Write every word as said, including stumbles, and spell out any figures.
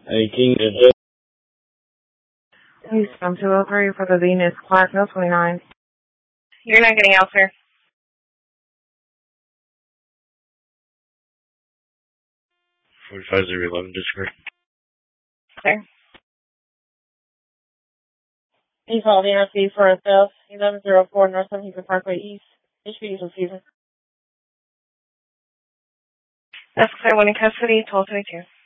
eighteen to death. Please come two oh three for the Venus, Clarksville twenty-nine. You're not getting out, sir. forty-five zero eleven, discord. Sir. He's called the N R C for a theft. eleven oh four North Huntington Parkway East. H P D is refusing. That's clear. One in custody, twelve twenty-two.